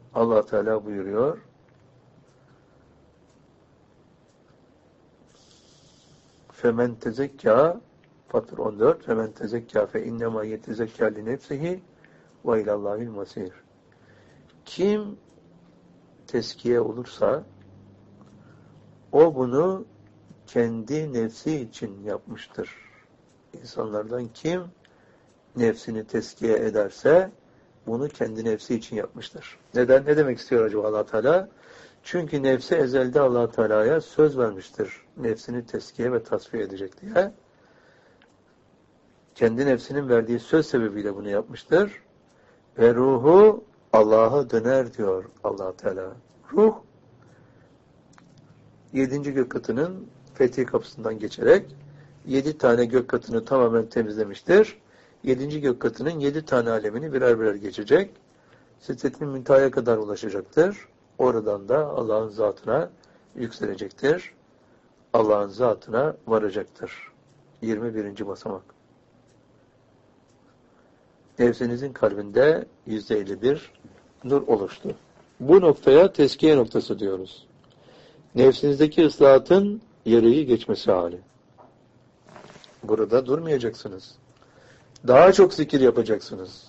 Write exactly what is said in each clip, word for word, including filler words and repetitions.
Allah Teala buyuruyor. Femen tezekka Fatır on dört Femen tezekka fe innema yetezekka li nefsihi ve ilallahil masir. Kim teskiye olursa o bunu kendi nefsi için yapmıştır. İnsanlardan kim nefsini teskiye ederse bunu kendi nefsi için yapmıştır. Neden? Ne demek istiyor acaba Allah Teala? Çünkü nefsi ezelde Allah Teala'ya söz vermiştir. Nefsini teskiye ve tasfiye edecek diye. Kendi nefsinin verdiği söz sebebiyle bunu yapmıştır. Ve ruhu Allah'a döner diyor Allah Teala. Ruh yedinci gök katının fethi kapısından geçerek yedi tane gök katını tamamen temizlemiştir. Yedinci gök katının yedi tane alemini birer birer geçecek. Sidret-i Münteha'ya kadar ulaşacaktır. Oradan da Allah'ın zatına yükselecektir. Allah'ın zatına varacaktır. yirmi birinci basamak. Nefsinizin kalbinde yüzde elli bir nur oluştu. Bu noktaya teskiye noktası diyoruz. Nefsinizdeki ıslahatın yarıyı geçmesi hali. Burada durmayacaksınız. Daha çok zikir yapacaksınız.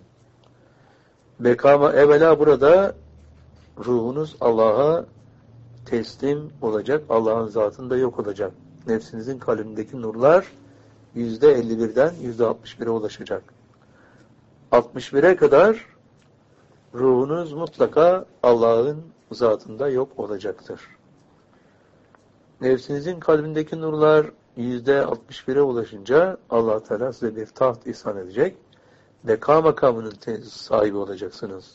Bekama evvela burada ruhunuz Allah'a teslim olacak. Allah'ın zatında yok olacak. Nefsinizin kalbindeki nurlar yüzde elli birden yüzde altmış bire ulaşacak. altmış bire kadar ruhunuz mutlaka Allah'ın zatında yok olacaktır. Nefsinizin kalbindeki nurlar yüzde altmış bire ulaşınca Allah Teala size bir taht ihsan edecek. Beka makamının sahibi olacaksınız.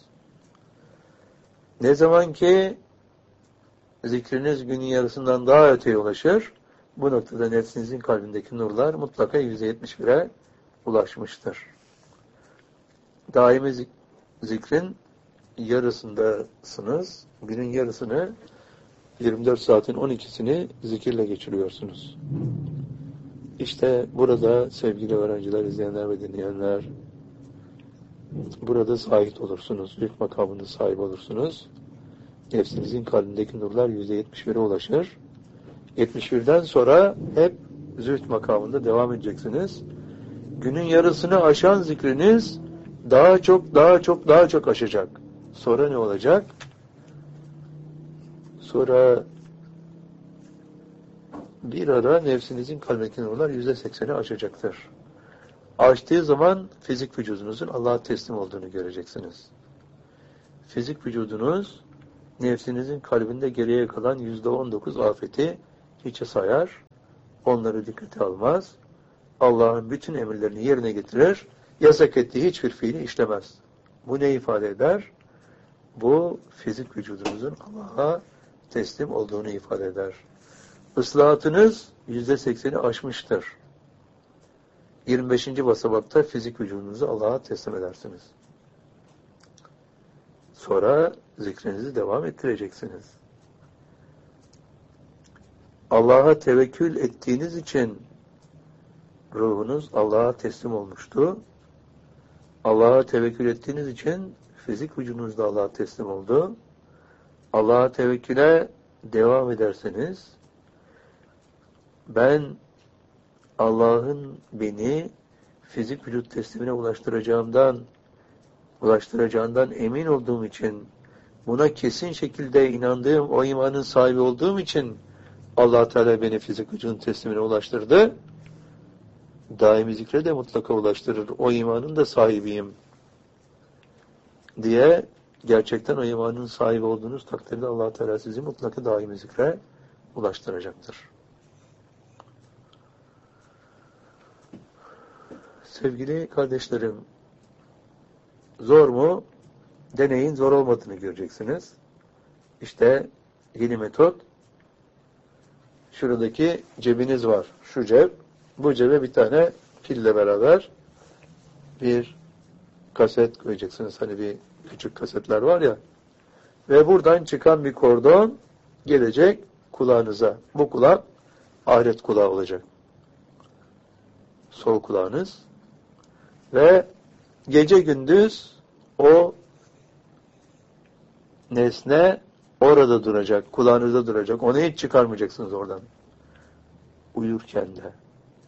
Ne zaman ki zikriniz günün yarısından daha öteye ulaşır, bu noktada nefsinizin kalbindeki nurlar mutlaka yüzde yetmiş bire ulaşmıştır. Daimi zik- zikrin yarısındasınız. Günün yarısını yirmi dört saatin on ikisini zikirle geçiriyorsunuz. İşte burada sevgili öğrenciler, izleyenler ve dinleyenler, burada zahit olursunuz. Büyük makamının sahibi olursunuz. Nefsinizin kalbindeki nurlar yüzde yetmiş bire ulaşır. yetmiş birden sonra hep zühd makamında devam edeceksiniz. Günün yarısını aşan zikriniz daha çok, daha çok, daha çok aşacak. Sonra ne olacak? Sonra bir ara nefsinizin kalbindeki nurlar yüzde sekseni aşacaktır. Aştığı zaman fizik vücudunuzun Allah'a teslim olduğunu göreceksiniz. Fizik vücudunuz nefsinizin kalbinde geriye kalan yüzde on dokuz afeti hiçe sayar, onları dikkate almaz, Allah'ın bütün emirlerini yerine getirir, yasak ettiği hiçbir fiili işlemez. Bu ne ifade eder? Bu fizik vücudunuzun Allah'a teslim olduğunu ifade eder. Islahatınız yüzde sekseni aşmıştır. yirmi beşinci basamakta fizik vücudunuzu Allah'a teslim edersiniz. Sonra zikrinizi devam ettireceksiniz. Allah'a tevekkül ettiğiniz için ruhunuz Allah'a teslim olmuştu. Allah'a tevekkül ettiğiniz için fizik vücudunuz da Allah'a teslim oldu. Allah'a tevekküle devam ederseniz, ben Allah'ın beni fizik vücut teslimine ulaştıracağımdan ulaştıracağından emin olduğum için, buna kesin şekilde inandığım, o imanın sahibi olduğum için Allah Teala beni fizik vücudun teslimine ulaştırdı. Daimi zikre de mutlaka ulaştırır. O imanın da sahibiyim diye gerçekten o imanın sahibi olduğunuz takdirde Allah Teala sizi mutlaka daimi zikre ulaştıracaktır. Sevgili kardeşlerim, zor mu? Deneyin, zor olmadığını göreceksiniz. İşte yeni metot. Şuradaki cebiniz var. Şu cep. Bu cebe bir tane pille beraber bir kaset koyacaksınız. Hani bir küçük kasetler var ya. Ve buradan çıkan bir kordon gelecek kulağınıza. Bu kulak ahiret kulağı olacak. Sol kulağınız. Ve gece gündüz o Nesne orada duracak, kulağınızda duracak. Onu hiç çıkarmayacaksınız oradan. Uyurken de.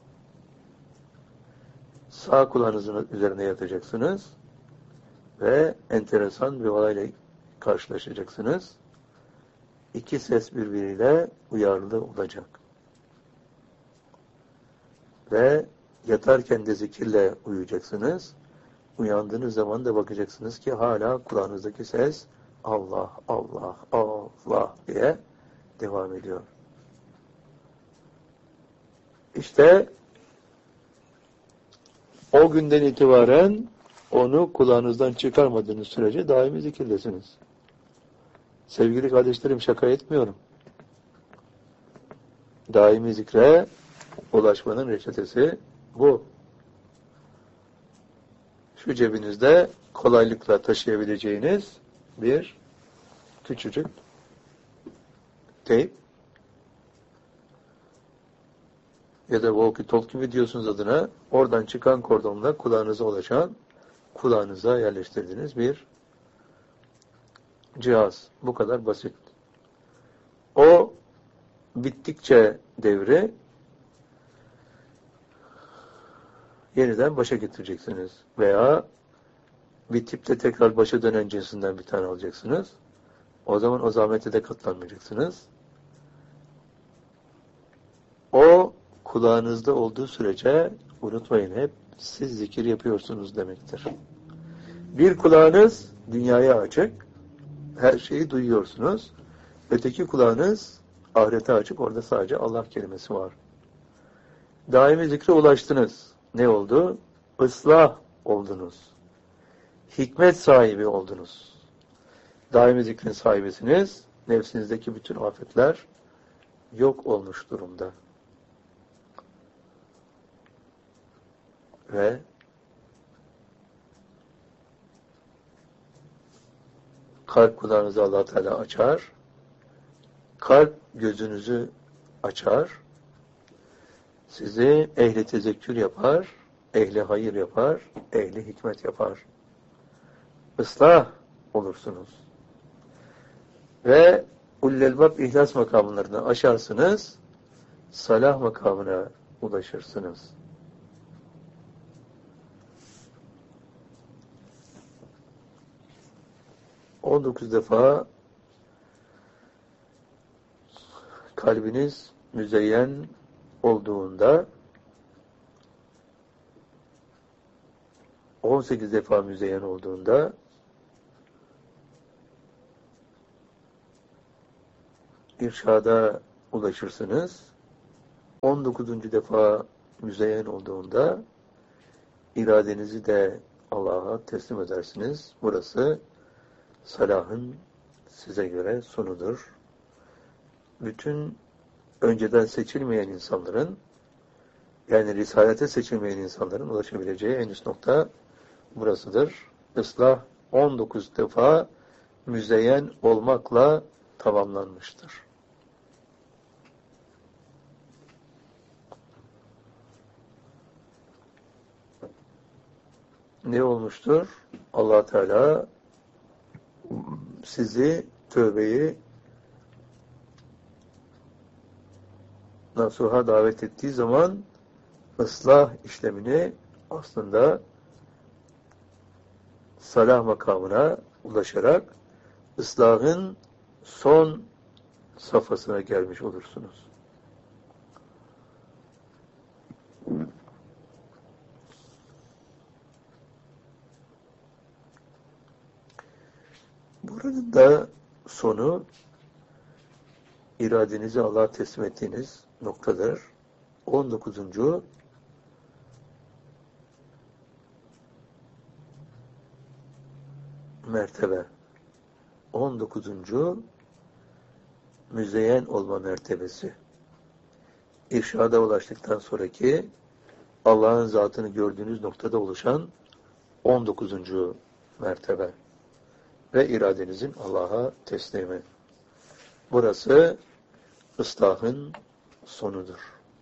Sağ kulağınızın üzerine yatacaksınız ve enteresan bir olayla karşılaşacaksınız. İki ses birbiriyle uyarlı olacak. Ve yatarken de zikirle uyuyacaksınız. Uyandığınız zaman da bakacaksınız ki hala kulağınızdaki ses Allah, Allah, Allah diye devam ediyor. İşte o günden itibaren onu kulağınızdan çıkarmadığınız sürece daimi zikirdesiniz. Sevgili kardeşlerim, şaka etmiyorum. Daimi zikre ulaşmanın reçetesi bu. Şu cebinizde kolaylıkla taşıyabileceğiniz bir küçücük teyp ya da walkie-talkie mi diyorsunuz adına, oradan çıkan kordonla kulağınıza ulaşan, kulağınıza yerleştirdiğiniz bir cihaz. Bu kadar basit. O bittikçe devri yeniden başa getireceksiniz. Veya bitip de tekrar başa dönen cinsinden bir tane alacaksınız. O zaman o zahmete de katlanmayacaksınız. O kulağınızda olduğu sürece unutmayın, hep siz zikir yapıyorsunuz demektir. Bir kulağınız dünyaya açık, her şeyi duyuyorsunuz. Öteki kulağınız ahirete açık, orada sadece Allah kelimesi var. Daimi zikre ulaştınız. Ne oldu? Islah oldunuz. Hikmet sahibi oldunuz. Daimi zikrin sahibisiniz. Nefsinizdeki bütün afetler yok olmuş durumda. Ve kalp kulağınızı Allah Teala açar. Kalp gözünüzü açar. Sizi ehli tezekkür yapar, ehli hayır yapar, ehli hikmet yapar. Islah olursunuz. Ve ullelbab ihlas makamlarını aşarsınız, salah makamına ulaşırsınız. on dokuz defa kalbiniz müzeyyen olduğunda, on sekiz defa müzeyyen olduğunda irşada ulaşırsınız. on dokuzuncu defa müzeyyen olduğunda iradenizi de Allah'a teslim edersiniz. Burası salahın size göre sonudur. Bütün önceden seçilmeyen insanların, yani risalete seçilmeyen insanların ulaşabileceği en üst nokta burasıdır. Islah on dokuz defa müzeyyen olmakla tamamlanmıştır. Ne olmuştur? Allah Teala sizi, tövbeyi nasuha davet ettiği zaman ıslah işlemini aslında salah makamına ulaşarak ıslahın son safhasına gelmiş olursunuz. Buranın da sonu iradenizi Allah'a teslim ettiğiniz noktadır. on dokuzuncu mertebe. on dokuzuncu müzeyyen olma mertebesi. İrşada ulaştıktan sonraki Allah'ın zatını gördüğünüz noktada oluşan on dokuzuncu mertebe. Ve iradenizin Allah'a teslimi. Burası ıslahın sonudur.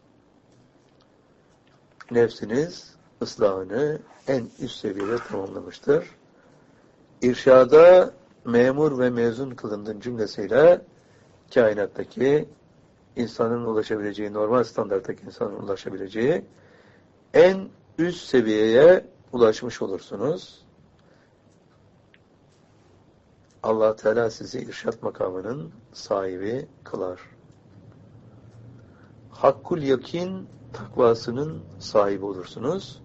Nefsiniz ıslahını en üst seviyede tamamlamıştır. İrşada memur ve mezun kılındığın cümlesiyle kainattaki insanın ulaşabileceği, normal standarttaki insanın ulaşabileceği en üst seviyeye ulaşmış olursunuz. Allah Teala sizi irşat makamının sahibi kılar. Hakkul yakin takvasının sahibi olursunuz.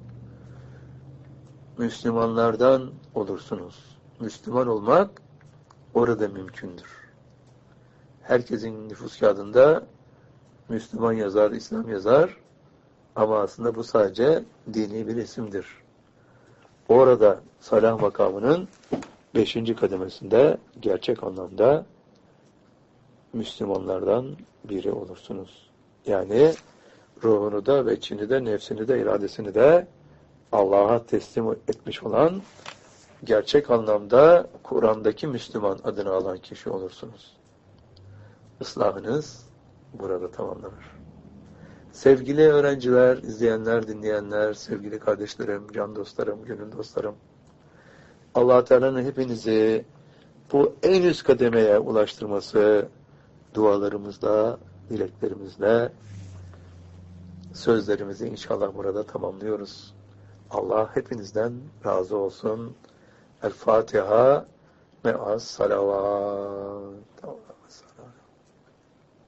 Müslümanlardan olursunuz. Müslüman olmak orada mümkündür. Herkesin nüfus kağıdında Müslüman yazar, İslam yazar ama aslında bu sadece dini bir isimdir. Orada salah makamının beşinci kademesinde gerçek anlamda Müslümanlardan biri olursunuz. Yani ruhunu da ve içini de, nefsini de, iradesini de Allah'a teslim etmiş olan, gerçek anlamda Kur'an'daki Müslüman adını alan kişi olursunuz. Islahınız burada tamamlanır. Sevgili öğrenciler, izleyenler, dinleyenler, sevgili kardeşlerim, can dostlarım, gönül dostlarım, Allah Teala'nın hepinizi bu en üst kademeye ulaştırması dualarımızla, dileklerimizle, sözlerimizi inşallah burada tamamlıyoruz. Allah hepinizden razı olsun. El Fatiha me'as salavat.